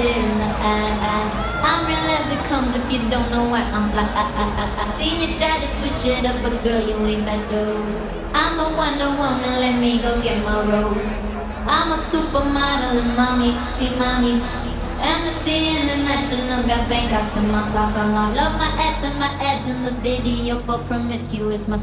dead in the eye. I'm real as it comes if you don't know why I'm fly. I seen you try to switch it up, but girl, you ain't that dope. I'm a Wonder Woman, let me go get my robe. I'm a supermodel and mommy, see mommy. Amnesty International got Bangkok to my talk a lot. Love my ass and my abs in the video for promiscuous. My